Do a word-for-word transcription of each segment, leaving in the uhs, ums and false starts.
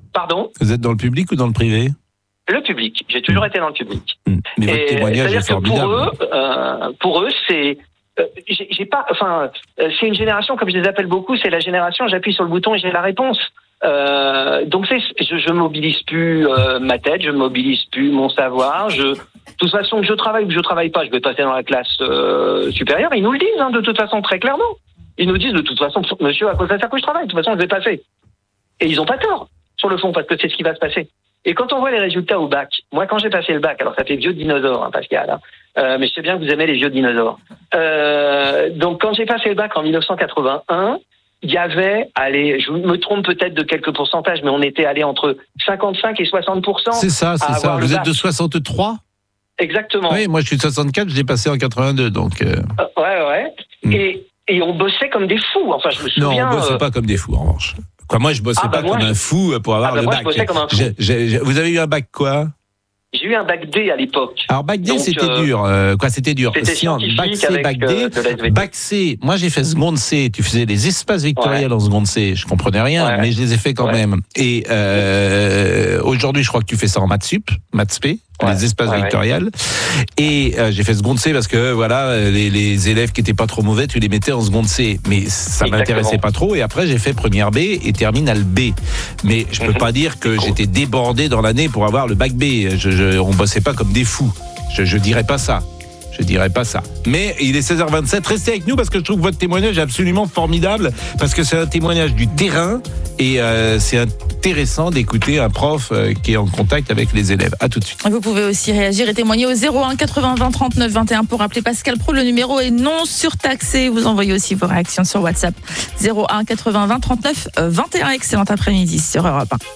Pardon ? Vous êtes dans le public ou dans le privé ? Le public. J'ai toujours été dans le public. Mais votre Et témoignage est formidable. Pour eux, euh, pour eux, c'est euh, j'ai, j'ai pas. Enfin, euh, c'est une génération, comme je les appelle beaucoup, c'est la génération. J'appuie sur le bouton et j'ai la réponse. Euh, donc c'est, je, je mobilise plus euh, ma tête, je mobilise plus mon savoir. Je, de toute façon, que je travaille ou que je travaille pas, je vais passer dans la classe euh, supérieure. Ils nous le disent, hein, de toute façon, très clairement. Ils nous disent de toute façon, monsieur, à cause de ça que je travaille, de toute façon, je vais passer. Et ils ont pas tort sur le fond, parce que c'est ce qui va se passer. Et quand on voit les résultats au bac, moi quand j'ai passé le bac, alors ça fait vieux dinosaure, hein, Pascal, hein, euh, mais je sais bien que vous aimez les vieux dinosaures. Euh, donc quand j'ai passé le bac en dix-neuf cent quatre-vingt-un, il y avait, allez, je me trompe peut-être de quelques pourcentages, mais on était allé entre cinquante-cinq et soixante pour cent. C'est ça, c'est ça. Vous êtes de soixante-trois ? Exactement. Oui, moi je suis de soixante-quatre, je l'ai passé en quatre-vingt-deux, donc... Euh... Euh, ouais, ouais. Mm. Et, et on bossait comme des fous, enfin je me souviens... Non, on bossait euh... pas comme des fous, en revanche. Quoi, moi, je bossais ah, bah, pas moi, comme je... un fou pour avoir ah, bah, le moi, bac. Je bossais comme un fou. J'ai, j'ai, j'ai... Vous avez eu un bac quoi ? J'ai eu un bac D à l'époque. Alors bac D, donc, c'était euh, dur. Euh, quoi, c'était dur. C'était Science, bac C, avec, bac D, euh, bac C. Moi, j'ai fait seconde C. Tu faisais les espaces vectoriels ouais. en seconde C. Je comprenais rien, ouais. mais je les ai fait quand ouais. même. Et euh, aujourd'hui, je crois que tu fais ça en maths sup, maths spé. Ouais, les espaces ouais, vectoriels ouais. et euh, j'ai fait seconde C parce que voilà les, les élèves qui étaient pas trop mauvais tu les mettais en seconde C mais ça Exactement. m'intéressait pas trop et après j'ai fait première B et terminale B mais je peux mm-hmm. pas dire que j'étais débordé dans l'année pour avoir le bac B je, je, on bossait pas comme des fous je, je dirais pas ça Je dirais pas ça. Mais il est seize heures vingt-sept. Restez avec nous parce que je trouve votre témoignage absolument formidable parce que c'est un témoignage du terrain et euh, c'est intéressant d'écouter un prof euh, qui est en contact avec les élèves. À tout de suite. Vous pouvez aussi réagir et témoigner au zéro un quatre-vingts vingt trente-neuf vingt et un pour appeler Pascal Praud. Le numéro est non surtaxé. Vous envoyez aussi vos réactions sur WhatsApp. zéro un quatre-vingts vingt trente-neuf vingt et un. Excellent après-midi sur Europe un.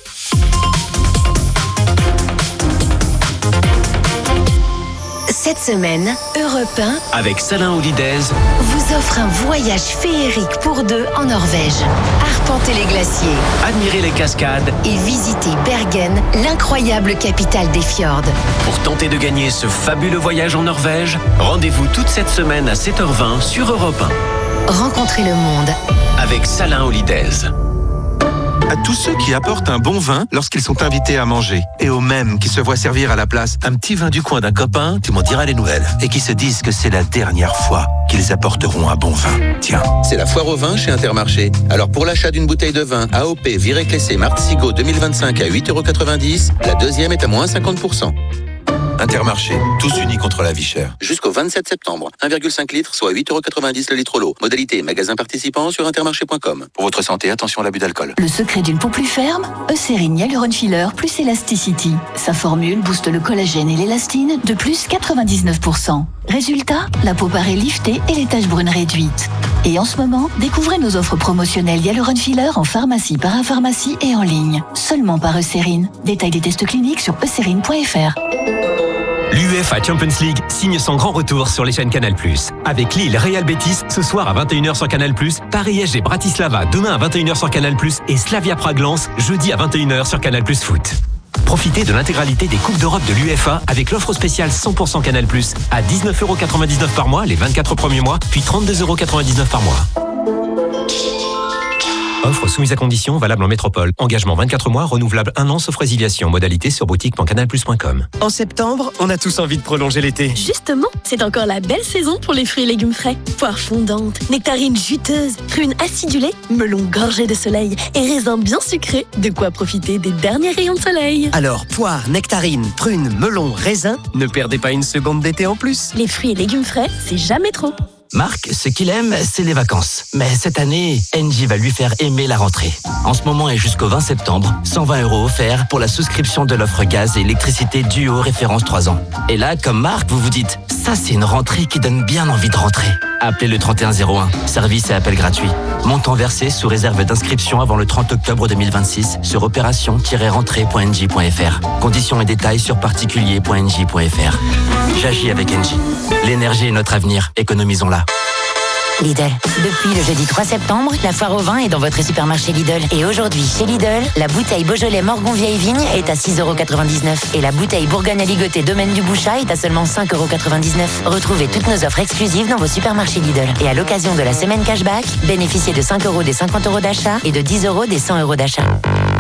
Cette semaine, Europe un, avec Salain Holidays, vous offre un voyage féerique pour deux en Norvège. Arpentez les glaciers, admirez les cascades et visitez Bergen, l'incroyable capitale des fjords. Pour tenter de gagner ce fabuleux voyage en Norvège, rendez-vous toute cette semaine à sept heures vingt sur Europe un. Rencontrez le monde avec Salain Holidays. À tous ceux qui apportent un bon vin lorsqu'ils sont invités à manger. Et aux mêmes qui se voient servir à la place un petit vin du coin d'un copain, tu m'en diras les nouvelles. Et qui se disent que c'est la dernière fois qu'ils apporteront un bon vin. Tiens, c'est la foire au vin chez Intermarché. Alors pour l'achat d'une bouteille de vin A O P Viré Clessé Martesigo deux mille vingt-cinq à huit euros quatre-vingt-dix, la deuxième est à moins cinquante pour cent. Intermarché, tous unis contre la vie chère. Jusqu'au vingt-sept septembre, un virgule cinq litres, soit huit euros quatre-vingt-dix le litre l'eau. Modalité magasin participant sur intermarché point com. Pour votre santé, attention à l'abus d'alcool. Le secret d'une peau plus ferme, Eucérine Hyaluron Filler plus Elasticity. Sa formule booste le collagène et l'élastine de plus quatre-vingt-dix-neuf pour cent. Résultat, la peau paraît liftée et les taches brunes réduites. Et en ce moment, découvrez nos offres promotionnelles Hyaluron Filler en pharmacie, parapharmacie et en ligne. Seulement par Eucérine. Détail des tests cliniques sur eucérine point f r. L'UEFA Champions League signe son grand retour sur les chaînes Canal plus. Avec Lille Real Betis ce soir à vingt et une heures sur Canal plus, Paris S G Bratislava demain à vingt et une heures sur Canal plus et Slavia Prague-Lens jeudi à vingt et une heures sur Canal plus Foot. Profitez de l'intégralité des Coupes d'Europe de l'UEFA avec l'offre spéciale cent pour cent Canal plus à dix-neuf euros quatre-vingt-dix-neuf par mois les vingt-quatre premiers mois, puis trente-deux euros quatre-vingt-dix-neuf par mois. Offre soumise à condition, valable en métropole. Engagement vingt-quatre mois, renouvelable un an, sauf résiliation. Modalité sur boutique point canal plus point com. En septembre, on a tous envie de prolonger l'été. Justement, c'est encore la belle saison pour les fruits et légumes frais. Poires fondantes, nectarines juteuses, prunes acidulées, melons gorgés de soleil et raisins bien sucrés. De quoi profiter des derniers rayons de soleil. Alors, poires, nectarines, prunes, melons, raisins, ne perdez pas une seconde d'été en plus. Les fruits et légumes frais, c'est jamais trop. Marc, ce qu'il aime, c'est les vacances. Mais cette année, Engie va lui faire aimer la rentrée. En ce moment et jusqu'au vingt septembre, cent vingt euros offerts pour la souscription de l'offre gaz et électricité Duo référence trois ans. Et là, comme Marc, vous vous dites, ça c'est une rentrée qui donne bien envie de rentrer. Appelez le trente et un zéro un, service et appel gratuit. Montant versé sous réserve d'inscription avant le trente octobre deux mille vingt-six sur opération tiret rentrée point engie point f r. Conditions et détails sur particulier point engie point f r. J'agis avec Engie. L'énergie est notre avenir, économisons-la. Lidl. Depuis le jeudi trois septembre, la foire au vin est dans votre supermarché Lidl. Et aujourd'hui, chez Lidl, la bouteille Beaujolais Morgon Vieille Vigne est à six euros quatre-vingt-dix-neuf et la bouteille Bourgogne Aligoté Domaine du Bouchat est à seulement cinq euros quatre-vingt-dix-neuf. Retrouvez toutes nos offres exclusives dans vos supermarchés Lidl. Et à l'occasion de la semaine cashback, bénéficiez de cinq euros des cinquante euros d'achat et de dix euros des cent euros d'achat.